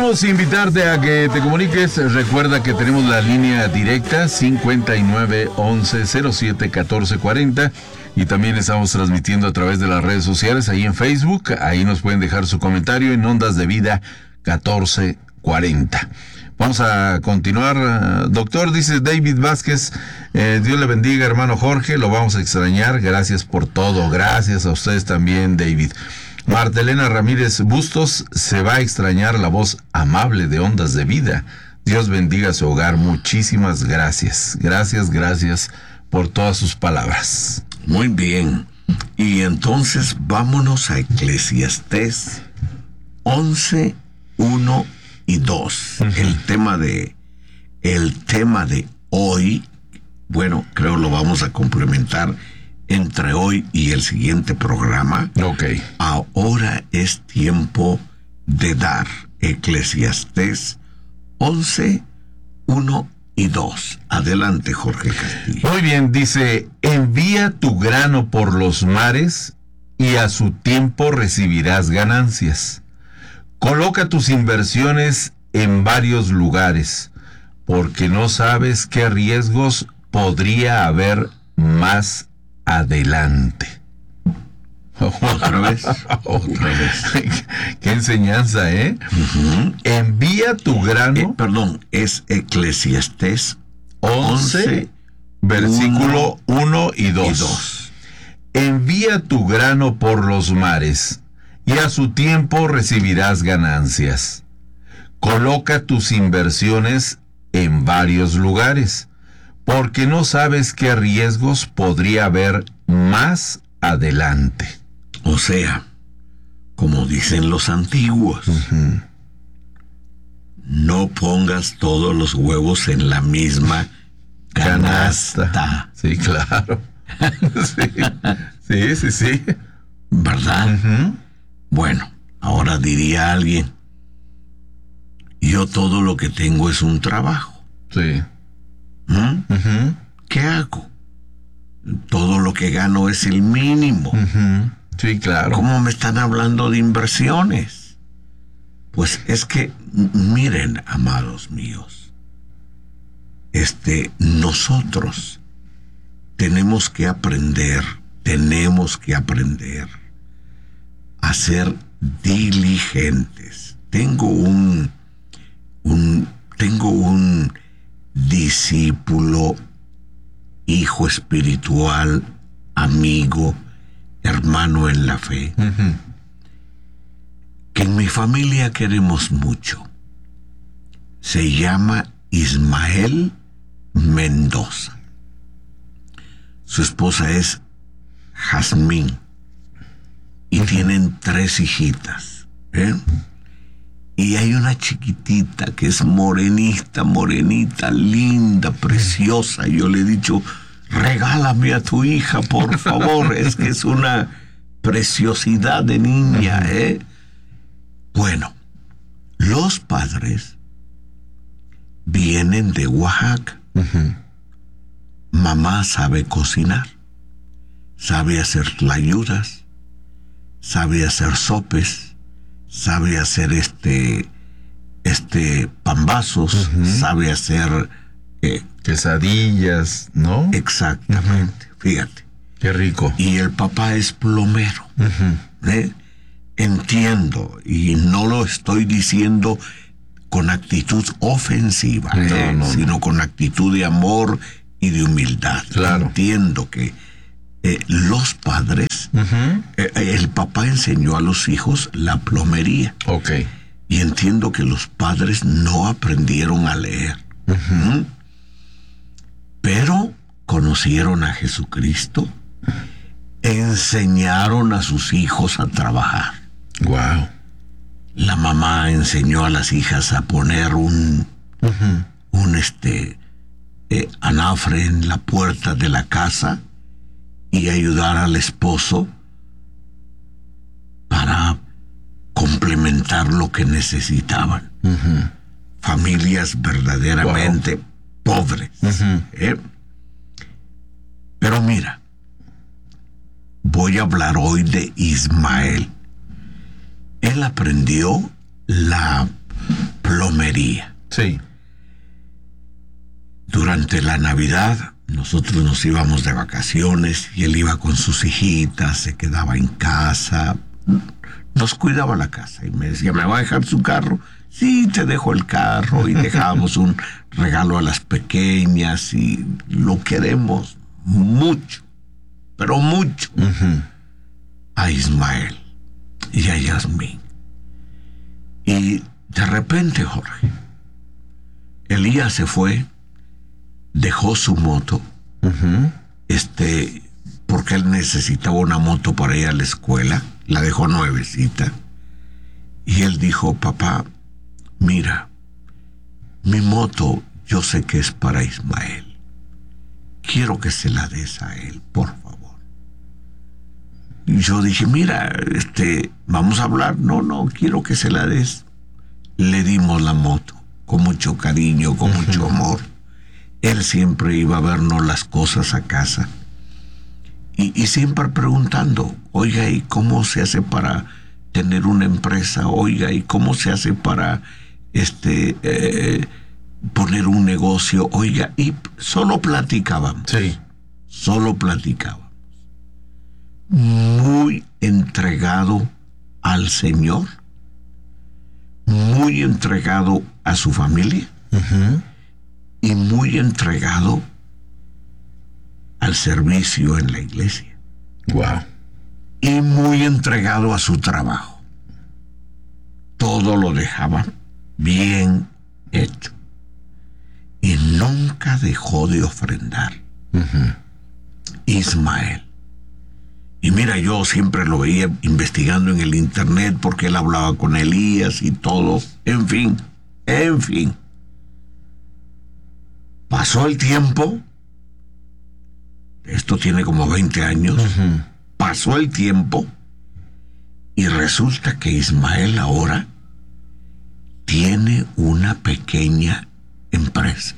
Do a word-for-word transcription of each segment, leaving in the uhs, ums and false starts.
Queremos invitarte a que te comuniques. Recuerda que tenemos la línea directa cincuenta y nueve once cero siete catorce cuarenta y también estamos transmitiendo a través de las redes sociales, ahí en Facebook. Ahí nos pueden dejar su comentario en Ondas de Vida catorce cuarenta. Vamos a continuar. Doctor, dice David Vázquez, eh, Dios le bendiga, hermano Jorge, lo vamos a extrañar. Gracias por todo. Gracias a ustedes también, David. Martelena Ramírez Bustos, se va a extrañar la voz amable de Ondas de Vida. Dios bendiga su hogar. Muchísimas gracias. Gracias, gracias por todas sus palabras. Muy bien. Y entonces vámonos a Eclesiastés once, uno y dos. Uh-huh. El tema de el tema de hoy, bueno, creo lo vamos a complementar entre hoy y el siguiente programa. Ok. Ahora es tiempo de dar. Eclesiastés once, uno y dos. Adelante, Jorge Castillo. Muy bien, dice: envía tu grano por los mares y a su tiempo recibirás ganancias. Coloca tus inversiones en varios lugares, porque no sabes qué riesgos podría haber más adelante. Otra vez. Otra vez. Qué enseñanza, ¿eh? Uh-huh. Envía tu grano. Eh, perdón, es Eclesiastés once, versículo uno y dos. Envía tu grano por los mares, y a su tiempo recibirás ganancias. Coloca tus inversiones en varios lugares, porque no sabes qué riesgos podría haber más adelante. O sea, como dicen los antiguos, uh-huh, no pongas todos los huevos en la misma canasta. canasta. Sí, claro. Sí, sí, sí, sí. ¿Verdad? Uh-huh. Bueno, ahora diría alguien, yo todo lo que tengo es un trabajo. Sí. ¿Mm? Uh-huh. ¿Qué hago? Todo lo que gano es el mínimo. Uh-huh. Sí, claro. ¿Cómo me están hablando de inversiones? Pues es que, miren, amados míos, este, nosotros tenemos que aprender, tenemos que aprender a ser diligentes. Tengo un, un, tengo un discípulo, hijo espiritual, amigo, hermano en la fe, uh-huh, que en mi familia queremos mucho. Se llama Ismael Mendoza. Su esposa es Jazmín y uh-huh, tienen tres hijitas, ¿eh? Y hay una chiquitita que es morenita, morenita, linda, preciosa. Yo le he dicho, regálame a tu hija, por favor. Es que es una preciosidad de niña, ¿eh? Bueno, los padres vienen de Oaxaca. Uh-huh. Mamá sabe cocinar, sabe hacer tlayudas, sabe hacer sopes, sabe hacer este, este pambazos, uh-huh, sabe hacer eh, quesadillas, ¿no? Exactamente, uh-huh, fíjate. Qué rico. Y el papá es plomero. Uh-huh. ¿Eh? Entiendo, y no lo estoy diciendo con actitud ofensiva, no, ¿eh? no, sino no. con actitud de amor y de humildad. Claro. Entiendo que Eh, los padres, uh-huh, eh, el papá enseñó a los hijos la plomería. Ok. Y entiendo que los padres no aprendieron a leer. Uh-huh. ¿Mm? Pero conocieron a Jesucristo, enseñaron a sus hijos a trabajar. Wow. La mamá enseñó a las hijas a poner un, uh-huh, un este, eh, anafre en la puerta de la casa y ayudar al esposo para complementar lo que necesitaban. Uh-huh. Familias verdaderamente wow. pobres. Uh-huh. ¿eh? Pero mira, voy a hablar hoy de Ismael. Él aprendió la plomería. Sí. Durante la Navidad nosotros nos íbamos de vacaciones y él iba con sus hijitas, se quedaba en casa, nos cuidaba la casa y me decía, ¿me va a dejar su carro? Sí, te dejo el carro, y dejábamos un regalo a las pequeñas y lo queremos mucho, pero mucho, Uh-huh. a Ismael y a Yasmín. Y de repente, Jorge, Elías se fue, dejó su moto, Uh-huh. este, porque él necesitaba una moto para ir a la escuela, la dejó nuevecita, y él dijo, papá, mira, mi moto yo sé que es para Ismael, quiero que se la des a él, por favor. Y yo dije, mira, este, vamos a hablar, no, no, quiero que se la des. Le dimos la moto, con mucho cariño, con uh-huh. mucho amor. Él siempre iba a vernos las cosas a casa. Y, y siempre preguntando, oiga, ¿y cómo se hace para tener una empresa? Oiga, ¿y cómo se hace para este eh, poner un negocio? Oiga, y solo platicábamos. Sí. Solo platicábamos. Muy entregado al Señor, muy entregado a su familia. Uh-huh. Y muy entregado al servicio en la iglesia. Wow. Y muy entregado a su trabajo. Todo lo dejaba bien hecho. Y nunca dejó de ofrendar. Uh-huh. Ismael. Y mira, yo siempre lo veía investigando en el internet porque él hablaba con Elías y todo. En fin, en fin. Pasó el tiempo, esto tiene como veinte años, Uh-huh. pasó el tiempo y resulta que Ismael ahora tiene una pequeña empresa.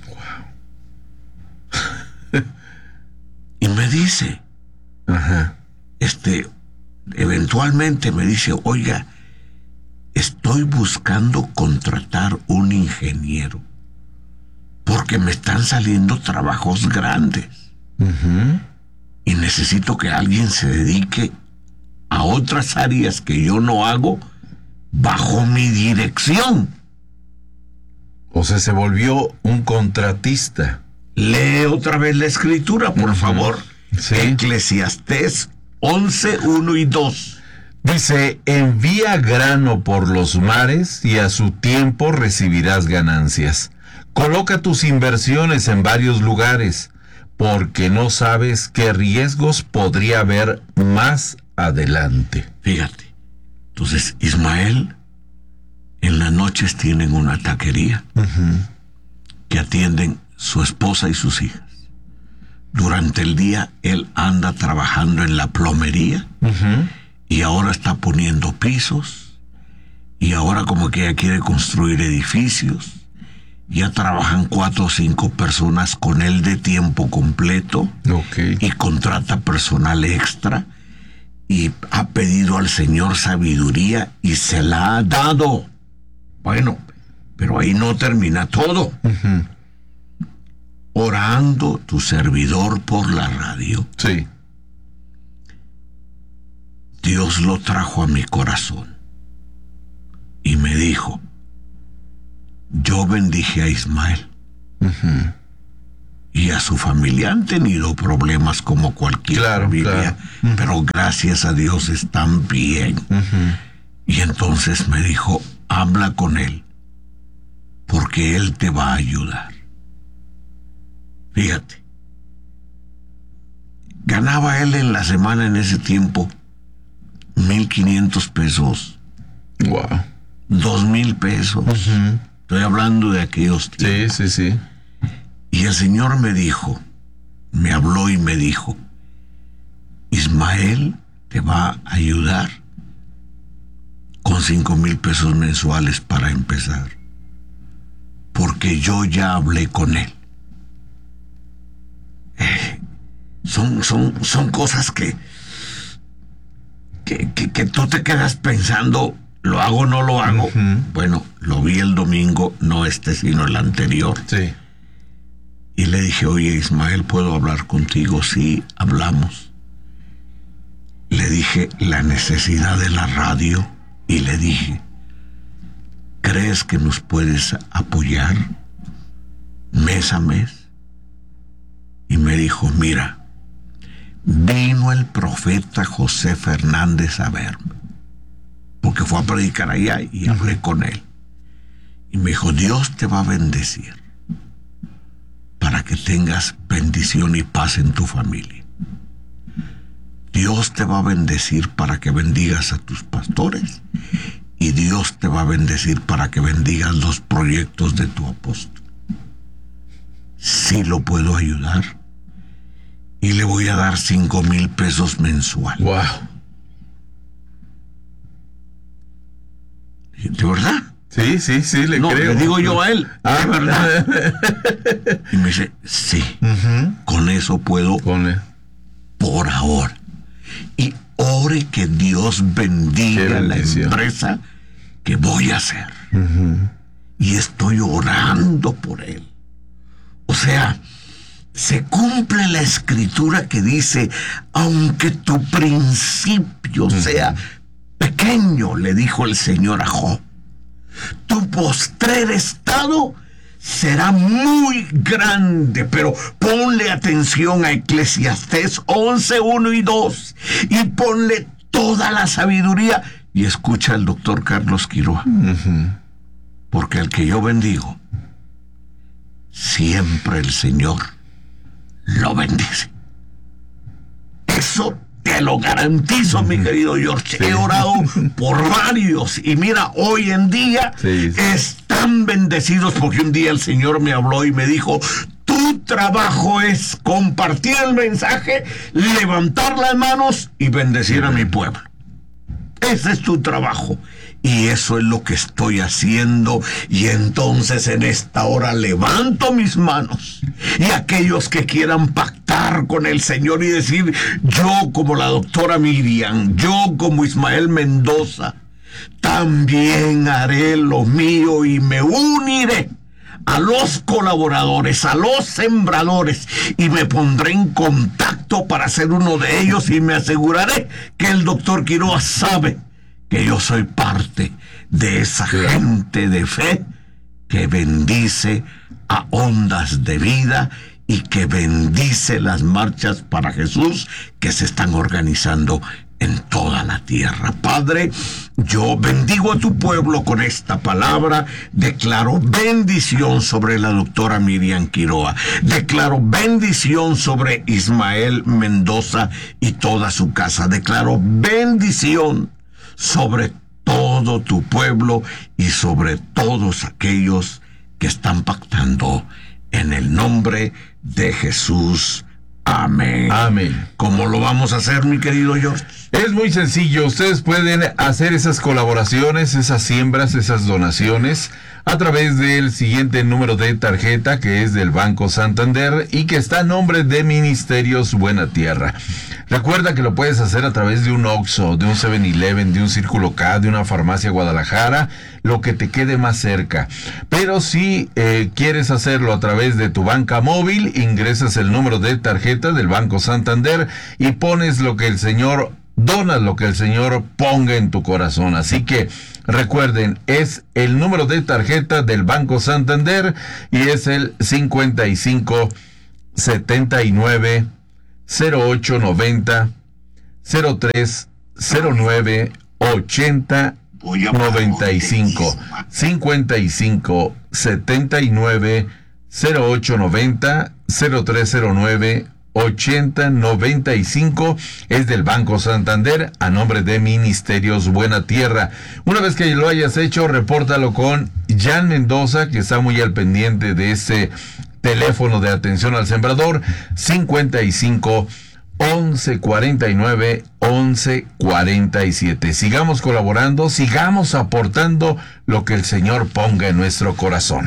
Wow. Y me dice, Uh-huh. este, eventualmente me dice, oiga, estoy buscando contratar un ingeniero, porque me están saliendo trabajos grandes. Uh-huh. Y necesito que alguien se dedique a otras áreas que yo no hago bajo mi dirección. O sea, se volvió un contratista. Lee otra vez la escritura, por uh-huh. favor. Sí. Eclesiastés once, uno y dos. Dice, envía grano por los mares y a su tiempo recibirás ganancias. Coloca tus inversiones en varios lugares, porque no sabes qué riesgos podría haber más adelante. Fíjate, entonces Ismael, en las noches tienen una taquería Uh-huh. que atienden su esposa y sus hijas. Durante el día él anda trabajando en la plomería Uh-huh. y ahora está poniendo pisos y ahora como que ella quiere construir edificios. Ya trabajan cuatro o cinco personas con él de tiempo completo. Okay. Y contrata personal extra y ha pedido al Señor sabiduría y se la ha dado. Bueno, pero ahí no termina todo. Uh-huh. Orando tu servidor por la radio, Sí. Dios lo trajo a mi corazón y me dijo, yo bendije a Ismael Uh-huh. y a su familia. Han tenido problemas como cualquier Claro, familia, claro. Uh-huh. pero gracias a Dios están bien. Uh-huh. Y entonces me dijo, habla con él, porque él te va a ayudar. Fíjate, ganaba él en la semana en ese tiempo mil quinientos pesos, Wow. dos mil pesos. Uh-huh. Estoy hablando de aquellos tiempos. Sí, sí, sí. Y el Señor me dijo, me habló y me dijo, Ismael te va a ayudar con cinco mil pesos mensuales para empezar, porque yo ya hablé con él. Eh, son, son, son cosas que, que, que, que tú te quedas pensando, ¿lo hago o no lo hago? Uh-huh. Bueno, lo vi el domingo, no este, sino el anterior. Sí. Y le dije, oye, Ismael, ¿puedo hablar contigo? Sí, hablamos. Le dije la necesidad de la radio y le dije, ¿crees que nos puedes apoyar mes a mes? Y me dijo, mira, vino el profeta José Fernández a verme, porque fue a predicar allá y hablé con él. Y me dijo, Dios te va a bendecir para que tengas bendición y paz en tu familia. Dios te va a bendecir para que bendigas a tus pastores y Dios te va a bendecir para que bendigas los proyectos de tu apóstol. Sí lo puedo ayudar y le voy a dar cinco mil pesos mensual. Wow. ¿De verdad? Sí, sí, sí, le no, creo. le digo yo a él, ah, ¿de verdad? Y me dice, sí, uh-huh. Con eso puedo, Ponle. Por ahora. Y ore que Dios bendiga la empresa que voy a hacer. Uh-huh. Y estoy orando por él. O sea, se cumple la escritura que dice, aunque tu principio uh-huh. sea pequeño, le dijo el Señor a Job, tu postrer estado será muy grande. Pero ponle atención a Eclesiastés once, uno y dos y ponle toda la sabiduría y escucha al doctor Carlos Quiroa. Uh-huh. Porque el que yo bendigo, siempre el Señor lo bendice. Eso te lo garantizo, mi querido George. Sí. He orado por varios y mira, hoy en día sí, sí. están bendecidos porque un día el Señor me habló y me dijo, tu trabajo es compartir el mensaje, levantar las manos y bendecir sí. a mi pueblo. Ese es tu trabajo. Y eso es lo que estoy haciendo. Y entonces en esta hora levanto mis manos. Y aquellos que quieran pactar con el Señor y decir, yo como la doctora Miriam, yo como Ismael Mendoza, también haré lo mío y me uniré a los colaboradores, a los sembradores, y me pondré en contacto para ser uno de ellos y me aseguraré que el doctor Quiroa sabe que yo soy parte de esa gente de fe que bendice a Ondas de Vida y que bendice las marchas para Jesús que se están organizando en toda la tierra. Padre, yo bendigo a tu pueblo con esta palabra, declaro bendición sobre la doctora Miriam Quiroa, declaro bendición sobre Ismael Mendoza y toda su casa, declaro bendición sobre todo tu pueblo y sobre todos aquellos que están pactando en el nombre de Jesús. Amén. Amén. ¿Cómo lo vamos a hacer, mi querido George? Es muy sencillo. Ustedes pueden hacer esas colaboraciones, esas siembras, esas donaciones a través del siguiente número de tarjeta, que es del Banco Santander y que está a nombre de Ministerios Buena Tierra. Recuerda que lo puedes hacer a través de un Oxxo, de un seven eleven, de un Círculo K, de una farmacia Guadalajara, lo que te quede más cerca. Pero si eh, quieres hacerlo a través de tu banca móvil, ingresas el número de tarjeta del Banco Santander y pones lo que el Señor, donas lo que el Señor ponga en tu corazón. Así que recuerden, es el número de tarjeta del Banco Santander y es el cincuenta y cinco setenta y nueve cero ocho noventa cero tres cero nueve ochenta noventa y cinco cincuenta y cinco setenta y nueve cero ocho noventa cero tres cero nueve ochenta noventa y cinco es del Banco Santander a nombre de Ministerios Buena Tierra. Una vez que lo hayas hecho, repórtalo con Jan Mendoza, que está muy al pendiente de ese teléfono de atención al sembrador, cincuenta y cinco once cuarenta y nueve once cuarenta y siete. Sigamos colaborando, sigamos aportando lo que el Señor ponga en nuestro corazón.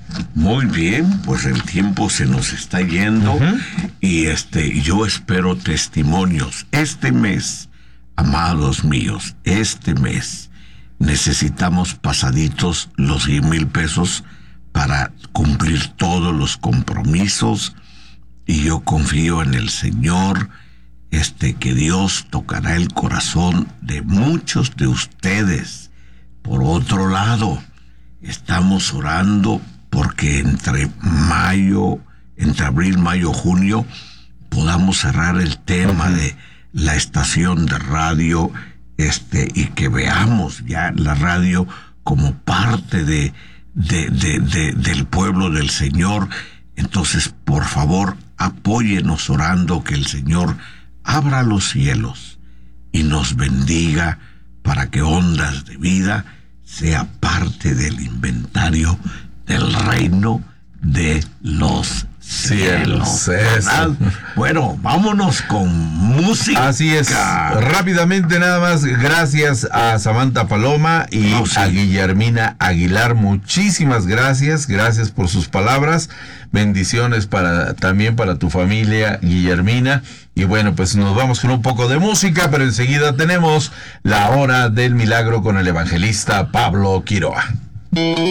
Muy bien, pues el tiempo se nos está yendo. Uh-huh. y este yo espero testimonios este mes, amados míos, este mes. necesitamos pasaditos los diez mil pesos para cumplir todos los compromisos, y yo confío en el Señor, este, que Dios tocará el corazón de muchos de ustedes. Por otro lado, estamos orando porque entre mayo, entre abril, mayo, junio, podamos cerrar el tema uh-huh. de la estación de radio, este, y que veamos ya la radio como parte de, de, de, de, del pueblo del Señor. Entonces, por favor, apóyenos orando que el Señor abra los cielos y nos bendiga para que Ondas de Vida sea parte del inventario del reino de los cielos. cielos Bueno, vámonos con música. Así es. Rápidamente nada más, gracias a Samantha Paloma y oh, sí. a Guillermina Aguilar. Muchísimas gracias. Gracias por sus palabras. Bendiciones para también para tu familia, Guillermina. Y bueno, pues nos vamos con un poco de música, pero enseguida tenemos la hora del milagro con el evangelista Pablo Quiroa.